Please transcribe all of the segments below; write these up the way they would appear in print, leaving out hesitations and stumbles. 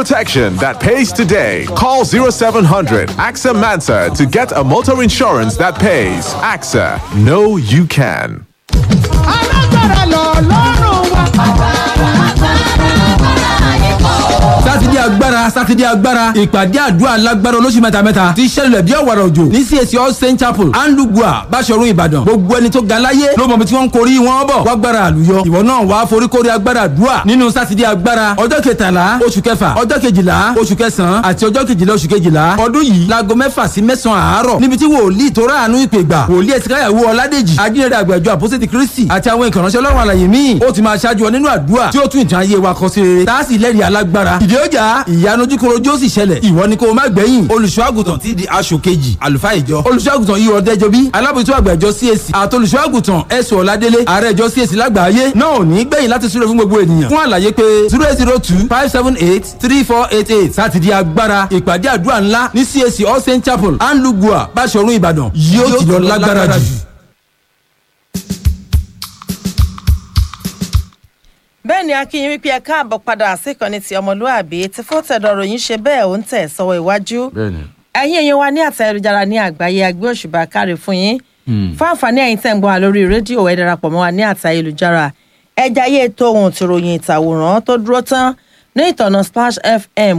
protection that pays today. Call 0700 AXA Mansa to get a motor insurance that pays. AXA, know you can. sátidé agbára ìpàdé àdúrà lágbára olóṣù mẹ́ta tí ṣẹlẹ̀ bí ọ̀wàrà òjò ní CAC All Saints Chapel andugua Báṣọ̀run Ìbàdàn. gbogbo ẹni tó ga láyé ló mọ̀ bí tí wọ́n ń korí wọn bọ̀ wágbára àlùyọ. ìwọ náà wàá foríkorí agbára àdúrà nínú sátidé agbára ọjọ́ 13 oṣù kẹfà ọjọ́ 12 oṣù kẹsàn-án àti ọjọ́ 12 oṣù kejìlá ọdún yìí láago 6 sí 9 àárọ̀ níbi tí wòlíì tó ráàánú ìpè gbà wòlíì ẹ̀sìkáyàwó Ọládèjì ajínrere àgbàjọ àpọ́sítélì Kristi àti àwọn ìkànnì Ọlọ́run àlàyé míì ó ti máa ṣáájú ọ nínú àdúrà tí ó tún ìtàn ayé wa kọ sí rere tá a sì lẹ́rìí alágbára. ìdí ọjà ìyanu ojúkorojú ó sì ṣẹlẹ̀ ìwọ ni kó o má gbẹ̀yìn. olùṣọ́àgùtàn ti di aṣọ kejì àlùfáà ìjọ olùṣọ́àgùtàn yìí ọ̀dẹ́jọbí alábòjútó àgbà ìjọ CAC àti olùṣọ́àgùtàn ẹ̀sùn ọ̀ládélé ààrẹ ìjọ CAC lágbàáyé náà ò ní gbẹ̀yìn láti súré fún gbogbo ènìyàn. fún àlàyé pé 08025783488 sátidé agbára ìpàdé àdúrà ńlá ní CAC All Saints Chapel andugua Báṣọ̀run Ìbàdàn yóò ti lọ lágbára jù. bẹ́ẹ̀ ni akínyìn wípé ẹ káàbọ̀ padà síkànnì ti ọmọlúàbí tí fóòtẹ̀dọ̀rọ̀ yín ṣe bẹ́ẹ̀ ó ń tẹ̀ sọ́wọ́ iwájú. ẹ̀yin èèyàn wa ní àtẹ̀jára ní àgbáyé agbé òṣùbà káre fún yín. fún àǹfààní ẹ̀yin tẹ̀ ń gbọ́ wa lórí rédíò ẹ darapọ̀ mọ́ wa ní àtẹ̀jára ẹja ayé ètò ohun tìròyìn ìtàwòrán tó dúró tán ní ìtọ̀nà Splash FM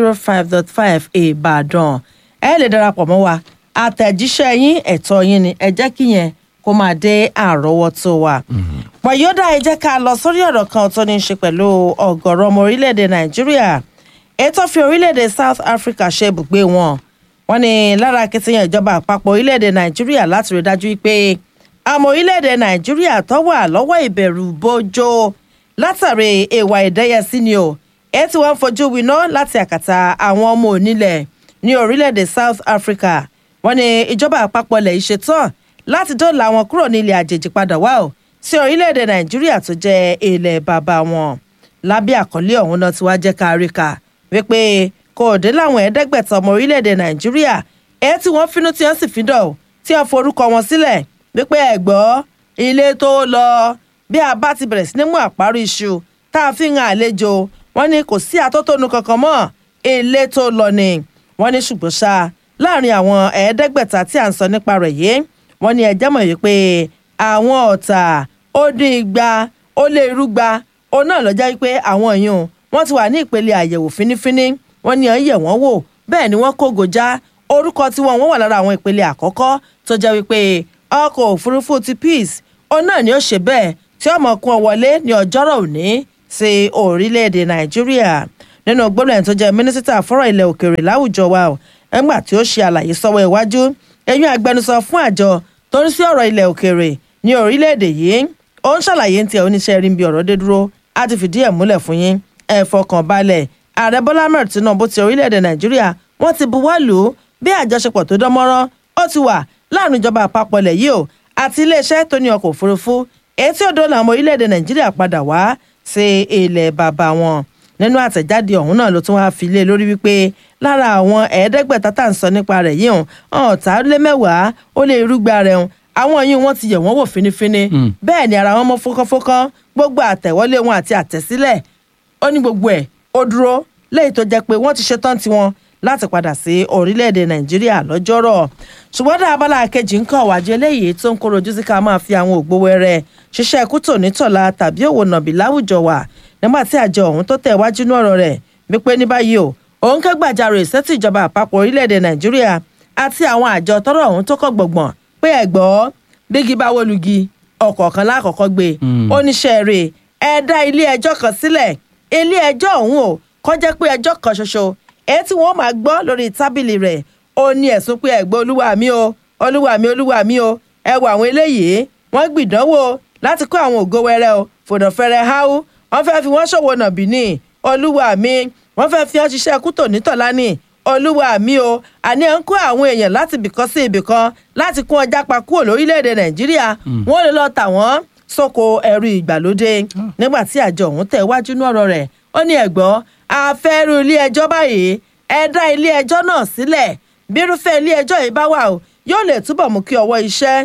105.5 Ìbàdàn. ẹ lè darapọ̀ mọ́ wa àtẹ̀jíṣẹ́ yín ẹ̀tọ́ yín ni ẹ jẹ́ kíyẹn kó máa dé àrọ́wọ́tó wa. pàyọ́dà ẹ jẹ́ ká lọ sórí ọ̀rọ̀ kan tó ní í ṣe pẹ̀lú ọ̀gọ̀rọ̀ ọmọ orílẹ̀-èdè Nàìjíríà ètò fi orílẹ̀-èdè South Africa ṣe ibùgbé wọn. wọ́n ní lára akitiyan ìjọba àpapọ̀ orílẹ̀-èdè Nàìjíríà láti rí dájú pé àmọ́ orílẹ̀-èdè Nàìjíríà tó wà lọ́wọ́ ìbẹ̀rù bójó látàrí ìwà ìdẹ́yẹsí ni o èyí tí wọ́n fojú winá láti àkàtà àwọn ọmọ onílẹ̀ ní orílẹ̀-èdè South Africa. wọ́n ní ìjọba àpapọ̀ lẹ̀ ṣetán láti dóòlà àwọn kúrò ní ilẹ̀ àjèjì padà wá o sí orílẹ̀-èdè Nàìjíríà tó jẹ́ ilẹ̀ bàbá wọn. lábẹ́ àkọlé ọ̀hún náà tí wàá jẹ́ káríkà wípé kò dé láwọn ẹ̀ẹ́dẹ́gbẹ̀ta ọmọ orílẹ̀-èdè Nàìjíríà èyí tí wọ́n finú tí wọ́n sì fídọ̀ tí wọ́n forúkọ wọn sílẹ̀ wípé ẹ̀gbọ́ ilé tó lọ bí a bá ti bẹ̀rẹ̀ sí ní mú àparí iṣu tá a fi ń hàn àlejò wọ́n ní kò sí atótónu kankan mọ́ ilé tó lọ ni wọ́n ní ṣùgbọ́n ṣá láàrin àwọn ẹ̀ẹ́dẹ́gbẹ̀ta tí à ń sọ nípa rẹ̀ yìí wọ́n ní ẹjẹ́ mọ̀ yìí pé àwọn ọ̀tà ó dín igba ó lé irúgba ó náà lọ́jà wípé àwọn èèyàn wọ́n ti wà ní ìpele àyẹ̀wò fínífíní wọ́n ní ọ̀yẹ̀ wọ́n wò bẹ́ẹ̀ ni wọ́n kó gòjá orúkọ tí wọ́n wà lára àwọn ìpele àkọ́kọ́ tó jẹ́ wípé ọkọ̀ òfurufú ti Peace ó náà ni ó ṣe bẹ́ẹ̀ tí ọmọ kún ọ wọlé ní ọjọ́rọ̀ òní sí orílẹ̀-èdè Nàìjíríà. nínú gbólóhùn tó jẹ́ mínísítà fọ́rọ̀ ilẹ̀ òkèèrè láwùjọ wa ẹgbà tí ó ṣe àlàyé sọ́wọ́ iwájú ẹ̀yìn agbẹnusọ fún àjọ tó ń sí ọ̀rọ̀ ilẹ̀ òkèèrè ní orílẹ̀-èdè yìí ó ń ṣàlàyé ní tiẹ̀ oníṣẹ́ rí bí ọ̀rọ̀ dé dúró á ti fìdí ẹ̀ múlẹ̀ fún yín ẹ fọkàn balẹ̀ ààrẹ Bọ́lá Ahmed Tinubu ti orílẹ̀-èdè Nàìjíríà wọ́n ti buwọ́ lù ú bí àjọṣepọ̀ tó dán mọ́rán ó ti wà láàrin ìjọba àpapọ̀ ilẹ̀ yìí o àti iléeṣẹ́ tó ní ọkọ̀ òfurufú èyí tí ó dóòlà ọmọ orílẹ̀-èdè Nàìjíríà padà wá sí ilẹ̀ bàbá wọn. nínú àtẹ̀jáde ọ̀hún náà ló tún wáá fi lé lórí wípé lára àwọn ẹ̀ẹ́dẹ́gbẹ̀ta tá à ń sọ nípa rẹ̀ yìí hàn ọ̀tàlémẹ́wàá ó lé irúgba rẹ̀ hàn àwọn yìí wọ́n ti yẹ̀ wọ́n wò fínífíní bẹ́ẹ̀ ni ara wọn mọ́ fọ́kànfọ́kàn gbogbo àtẹ̀wọlé wọn àti àtẹ̀sílẹ̀ ó ní gbogbo ẹ̀ ó dúró léyìí tó jẹ́ pé wọ́n ti ṣetán tiwọn láti padà sí orílẹ̀-èdè Nàìjíríà lọ́jọ́rọ̀. ṣùgbọ́n dá abala kejì ń kọ́ wájú eléyìí tó ń kóró ojú sí ká máa fi àwọn ògbówẹ́rẹ́ ṣiṣẹ́ ikú tòní tọ̀la tàbí òwò nàbì láwùjọ wa nígbà tí àjọ ọ̀hún tó tẹ̀ wájú ní ọ̀rọ̀ rẹ̀ wípé ní báyìí o òun kẹ́gbàjarè ìṣẹ́tì ìjọba àpapọ̀ orílẹ̀-èdè Nàìjíríà àti àwọn àjọ tọ́rọ̀ ọ̀hún tó kọ́ gbọ̀ngbọ̀n pé ẹ̀gbọ́ bígi bá wọlùgì ọ̀kọ̀ọ̀kan lákọ̀ọ́kọ́ gbé oníṣẹ́ rẹ̀ ẹ dá ilé ẹjọ́ kan sílẹ̀ ilé ẹjọ́ ọ̀hún o kó jẹ́ pé ẹjọ́ kan ṣoṣo èyí tí wọ́n máa gbọ́ lórí tábìlì rẹ̀ ó ní ẹ̀sùn pé ẹ̀gbọ́ olúwa mi o olúwa mi o ẹ wo àwọn eléyìí wọ́n gbìdánwò láti kó àwọn ògo wẹrẹ o fòdàfẹ́rẹ́ háú wọ́n fẹ́ fi wọ́n ṣòwò nàbì ní olúwa mi wọ́n fẹ́ fi wọ́n ṣiṣẹ́ kú tòní tọ̀lá ní olúwa mi o àní ẹ̀ ń kó àwọn èèyàn láti ibìkan sí ibìkan láti kún ọjà pa kúrò lórílẹ̀‐èdè Nàìjíríà wọ́n lè lọ tà wọ́n sóko ẹrù ìgbàlódé nígbà tí àjọ ọ̀hún tẹ̀ wájú ní ọ̀rọ̀ rẹ̀ ó ní ẹ̀gbọ́n àfẹ́rù ilé ẹjọ́ báyìí ẹ dá ilé ẹjọ́ náà sílẹ̀ bí irúfẹ́ ilé ẹjọ́ yìí bá wà o yóò lè túbọ̀ mú kí ọwọ́ iṣẹ́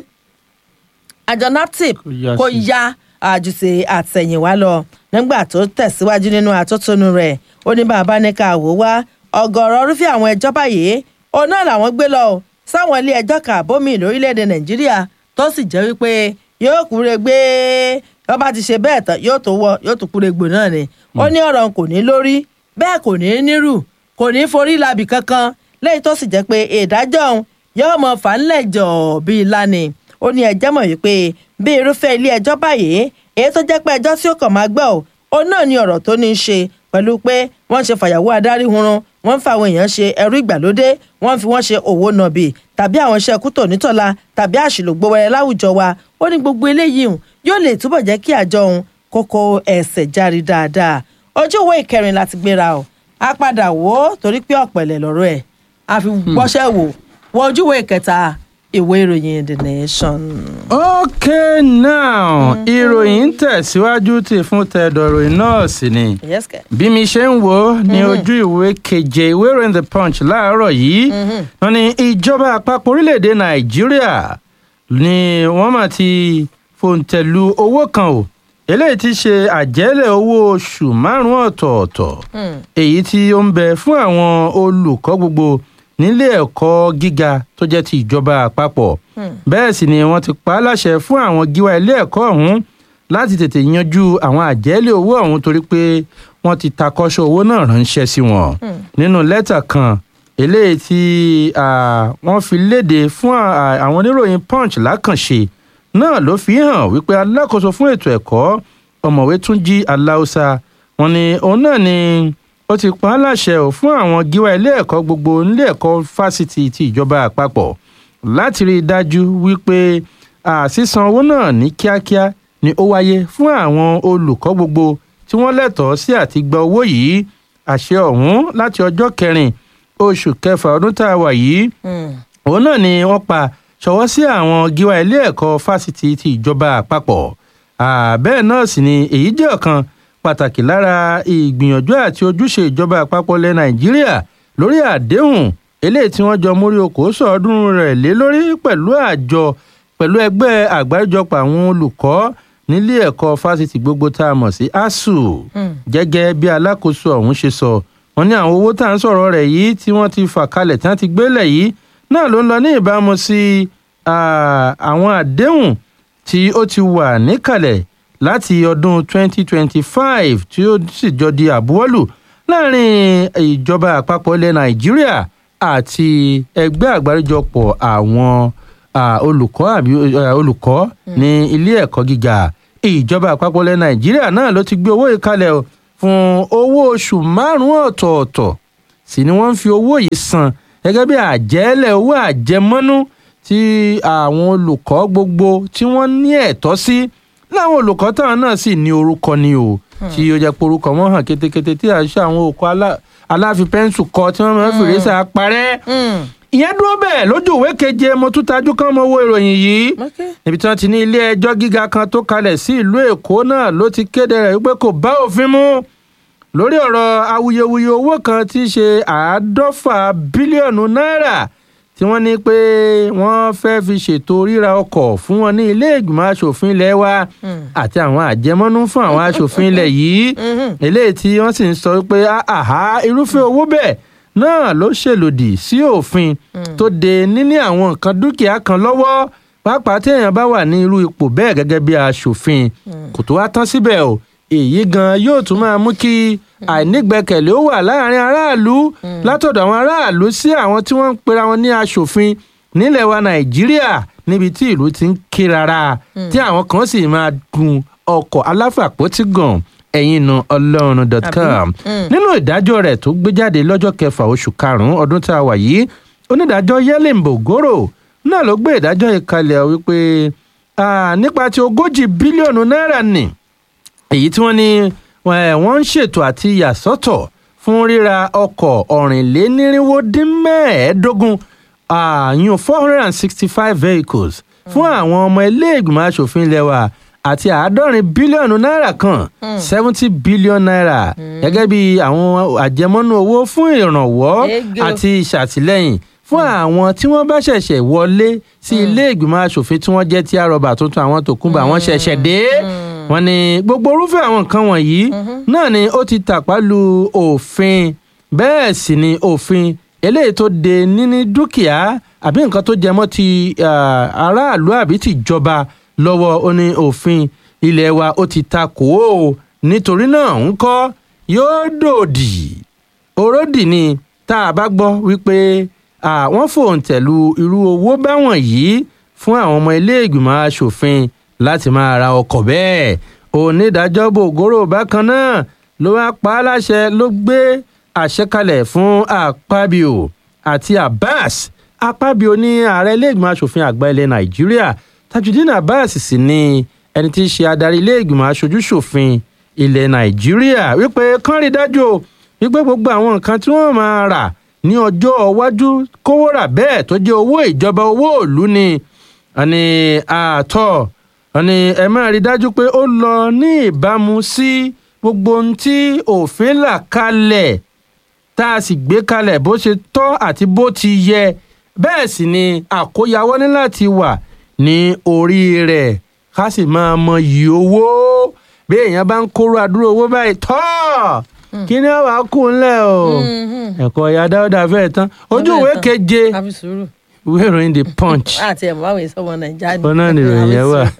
àjọ NAPTIP kó ya àjùṣe àtẹ̀yìnwá lọ nígbà tó tẹ̀síwájú nínú àtótónu rẹ̀ ó ní bàbá ní ká wò wá ọ̀gọ̀rọ̀ rúfẹ́ àwọn ẹjọ́ báyìí òun náà làwọn gbé lọ sáwọn ilé ẹjọ́ kàbómi lórílẹ̀‐èdè nàìjíríà tó sì jẹ́ wípé yóò kúre gbé wọ́n bá ti ṣe bẹ́ẹ̀ tán yóò tó kúre gbò náà ni ó ní ọ̀rọ̀ kò ní lórí bẹ́ẹ̀ kò ní nírù kò ní forí labì kankan lẹ́yìn tó sì jẹ́ pé ìdájọ́ òun yóò mọ fàálẹ̀ jọ̀ bíi lánìí ó ní ẹjẹ́ mọ̀ wípé bí irúfẹ́ ilé ẹjọ́ báyìí èyí tó jẹ́ pé ẹjọ́ tí ó kàn máa gbọ́ ó náà ní ọ̀rọ̀ tó ní í ṣe pẹ̀lú pé wọ́n ṣe fàyàwọ́ adarí hunrun wọ́n ń fa àwọn èèyàn ṣe ẹrú ìgbàlódé wọ́n fi wọ́n ṣe òwò nàbì tàbí àwọn iṣẹ́ kútò nítọ́la tàbí àṣìlò gbowẹ́rẹ́ láwùjọ wa ó ní gbogbo eléyìí yóò lè túbọ̀ jẹ́ kí àjọ òun kókó ẹsẹ̀ járe dáadáa ojú ìwé ìkẹrin láti gbéra o a padà wò ó torí pé ọ̀pẹ̀lẹ̀ lọ́rọ̀ ẹ̀ a fi gbọ́ṣẹ́ wò wọ ojú ìwé ìkẹta ìwé ìròyìn The Nation. Okay, now ìròyìn tẹ̀síwájú tí fún tẹ̀dọ̀rọ̀ náà sì ni bí mi ṣe ń wò ó ní ojú ìwé keje ìwé ìròyìn The Punch láàárọ̀ yìí wọ́n ní ìjọba àpapọ̀ orílẹ̀-èdè Nàìjíríà ni wọ́n máa ti fòǹtẹ̀lù owó kan o eléyìí ti ṣe àjẹ́lẹ̀ owó oṣù 5 ọ̀tọ̀ọ̀tọ̀ èyí tí ó ń bẹ fún àwọn olùkọ́ gbogbo nílé ẹ̀kọ́ gíga tó jẹ́ ti ìjọba àpapọ̀ bẹ́ẹ̀ sì ni wọ́n ti pa á láṣẹ fún àwọn gíwá ilé ẹ̀kọ́ ọ̀hún láti tètè yanjú àwọn àjẹ́lẹ̀ owó ọ̀hún torí pé wọ́n ti takọ́ṣọ́ owó náà ránṣẹ́ sí wọn nínú lẹ́tà kan eléyìí tí wọ́n fi léde fún àwọn oníròyìn Punch lákànṣe náà ló fi hàn wípé alákòóso fún ètò ẹ̀kọ́ ọ̀mọ̀wé Túnjí Aláùsá wọn ni òun náà ni ó ti pa á láṣẹ ò fún àwọn gíwá ilé ẹ̀kọ́ gbogbo nílé ẹ̀kọ́ fásitì ti ìjọba àpapọ̀ láti rí i dájú wípé sísan owó náà ní kíákíá ni ó wáyé fún àwọn olùkọ́ gbogbo tí wọ́n lẹ́tọ̀ọ́ sí àti gba owó yìí àṣẹ ọ̀hún láti ọjọ́ 4 oṣù kẹfà ọdún tá a wà yìí òun náà ni wọ́n pa ṣọwọ́ sí àwọn gíwá ilé ẹ̀kọ́ fásitì ti ìjọba àpapọ̀ bẹ́ẹ̀ náà sì ni èyí jẹ́ ọ̀kan pàtàkì lára ìgbìyànjú àti ojúṣe ìjọba àpapọ̀ ilẹ̀ Nàìjíríà lórí àdéhùn eléyìí tí wọ́n jọ mórí okòó sọ̀ọ́dún rẹ̀ lé lórí pẹ̀lú ẹgbẹ́ àgbáríjọpọ̀ àwọn olùkọ́ nílé ẹ̀kọ́ fásitì gbogbo tá a mọ̀ sí ASUU gẹ́gẹ́ bí alákòóso ọ̀hún ṣe sọ wọ́n ní àwọn owó tá à ń sọ̀rọ̀ rẹ̀ yìí tí wọ́n ti fà kalẹ̀ tí wọ́n ti gbélẹ̀ yìí náà ló ń lọ ní ìbámu sí àwọn àdéhùn tí ó ti wà níkàlẹ̀ láti ọdún 2025 tí ó sì jọ di àbúwọ́lù láàrin ìjọba àpapọ̀ ilẹ̀ Nàìjíríà àti ẹgbẹ́ àgbáríjọpọ̀ àwọn olùkọ́ ní ilé ẹ̀kọ́ gíga ìjọba àpapọ̀ ilẹ̀ Nàìjíríà náà ló ti gbé owó ìkalẹ̀ fún owó oṣù 5 ọ̀tọ̀ọ̀tọ̀ sì ni wọ́n ń fi owó yìí san gẹ́gẹ́ bí àjẹ́lẹ̀ owó àjẹmọ́nú tí àwọn olùkọ́ gbogbo tí wọ́n ní ẹ̀tọ́ sí láwọn olùkọ́ táwọn náà sì ní orúkọ ni o tí ó jẹ́ pé orúkọ wọn hàn kétékété tí àṣà àwọn òkú aláfi pẹ́ńsù kọ tí wọ́n máa ń fèrè sá parẹ́ ìyẹn dúró bẹ́ẹ̀ lójú ìwé keje mo tún tajú kán mọ́ owó ìròyìn yìí níbi tí wọ́n ti ní ilé ẹjọ́ gíga kan tó kalẹ̀ sí ìlú Èkó náà ló ti kéde rẹ̀ wípé kò bá òfin mu lórí ọ̀rọ̀ awuyewuye owó kan tí í ṣe 150 bílíọ̀nù náírà tí wọ́n ní pé wọ́n fẹ́ fi ṣètò ríra ọkọ̀ fún wọn ní ilé ìgbìmọ̀ asòfin ilẹ̀ wa àti àwọn àjẹmọ́nú fún àwọn asòfin ilẹ̀ yìí eléyìí tí wọ́n sì ń sọ pé irúfẹ́ owó bẹ́ẹ̀ náà ló ṣèlòdì sí òfin tó de níní àwọn nǹkan dúkìá kan lọ́wọ́ pàápàá tí èèyàn bá wà ní irú ipò bẹ́ẹ̀ gẹ́gẹ́ bí asòfin kò tó wá tán síbẹ̀ o èyí gan yóò tún máa mú kí àìnígbẹ́kẹ̀lé ó wà láàrin aráàlú látọ̀dọ̀ àwọn aráàlú sí àwọn tí wọ́n ń pera wọn ní aṣòfin nílẹ̀ wa Nàìjíríà níbi tí ìlú ti ń ké rárá tí àwọn kan sì máa gun ọkọ̀ aláfàpótígàn ẹ̀yìnú ọlọ́run.com nínú ìdájọ́ rẹ̀ tó gbé jáde lọ́jọ́ 6 oṣù karùn-ún ọdún tá a wà yìí onídàájọ́ Yẹlẹ́mbò Gòrò náà ló gbé ìdájọ́ ìkalẹ̀ wípé nípa ti 40 bílíọ̀nù náírà ni èyí tí wọ́n ní wọ́n ń ṣètò àti yàsọ́tọ̀ fún ríra ọkọ̀ 495 àyùn 465 vehicles fún àwọn ọmọ ilé ìgbìmọ̀ asòfin ilẹ̀ wa àti 70 bílíọ̀nù náírà kan 70 bílíọ̀nù náírà gẹ́gẹ́ bí àwọn àjẹmọ́nú owó fún ìrànwọ́ àti ìṣàtìlẹ́yìn fún àwọn tí wọ́n bá ṣẹ̀ṣẹ̀ wọlé sí ilé ìgbìmọ̀ asòfin tí wọ́n jẹ́ tí àrọ̀bà tuntun àwọn tòkunbọ̀ àwọn ṣẹ̀ṣẹ̀ dé wọ́n ní gbogbo irúfẹ́ àwọn nǹkan wọ̀nyí náà ni ó ti tàpá lu òfin bẹ́ẹ̀ sì ni òfin eléyìí tó de níní dúkìá àbí nǹkan tó jẹmọ́ ti aráàlú àbí tìjọba lọ́wọ́ ó ní òfin ilé wa ó ti ta kò ó nítorí náà ń kọ́ yóò dòdì òródì ni tá a bá gbọ́ wípé wọ́n fòǹtẹ̀lù irú owó báwọn yìí fún àwọn ọmọ ilé ìgbìmọ̀ asòfin láti máa ra ọkọ̀ bẹ́ẹ̀ onídàájọ́ bògóró bákan náà ló wá pa á láṣẹ ló gbé àṣẹ kalẹ̀ fún Akpabio àti Abbas Akpabio ní ààrẹ ilé ìgbìmọ̀ asòfin àgbà ilẹ̀ Nàìjíríà Tajudeen Abbas sì ni ẹni tí í ṣe adarí ilé ìgbìmọ̀ aṣojú-ṣòfin ilẹ̀ Nàìjíríà wípé kán rí dájú wípé gbogbo àwọn nǹkan tí wọ́n máa rà ní ọjọ́ iwájú kówó rà bẹ́ẹ̀ tó jẹ́ owó ìjọba owó ìlú ni àní àtọ̀ àní ẹ máa rí dájú pé ó lọ ní ìbámu sí gbogbo ohun tí òfin là kalẹ̀ tá a sì gbé kalẹ̀ bó ṣe tọ́ àti bó ti yẹ bẹ́ẹ̀ sì ni àkóyawọ́ ní láti wà ní orí rẹ̀ ká sì máa mọ iyì owó bí èèyàn bá ń kóró àdúró owó báyìí tọ́ kí ni wàá kú ńlẹ̀ o ẹ̀kọ́ ìyá dáúdà fẹ́ẹ̀ tán ojú ìwé keje ìwé ìròyìn The Punch àti ẹ̀mọ́ àwọn ìsọmọ Nàìjíríà ó náà ní ìròyìn yẹn wà.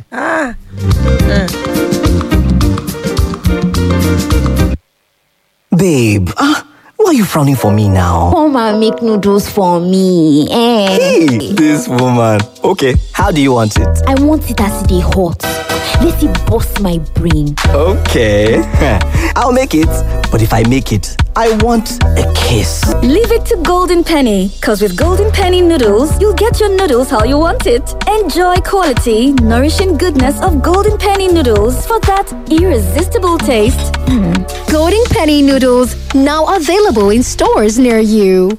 Babe, why are you frowning for me now? Come and make noodles for me. Hey, this woman. Okay, how do you want it? I want it as they hot. Let it bust my brain. Okay, I'll make it. But if I make it, I want a kiss. Leave it to Golden Penny, because with Golden Penny noodles, you'll get your noodles how you want it. Enjoy quality, nourishing goodness of Golden Penny noodles for that irresistible taste. Golden Penny noodles, now available in stores near you.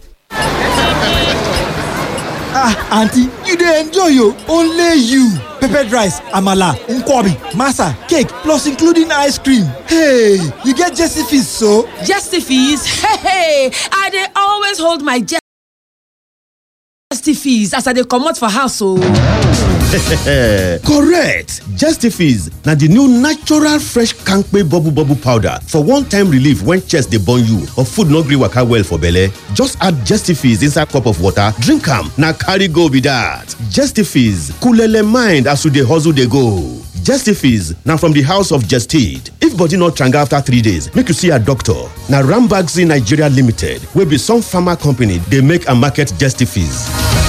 Auntie, you dey enjoy only you. Peppered rice, amala, nkwobi, masa, cake, plus including ice cream. Hey, you get Jesse fees so? Jesse fees? Hey, I dey always hold my Jesse fees as I dey comot for house o. Correct! Justifies na the new natural fresh kampe bubble powder for one-time relief when chest dey burn you or food no gree waka well for belle. Just add Justifies inside cup of water, drink am, na carry go be that. Justifies coolele mind as you dey hustle dey go. Justifies na from the house of Gestid. If body no tranga after 3 days, make you see a doctor. Na Rambaxi Nigeria Limited wey be some pharma company dey make and market Justifies.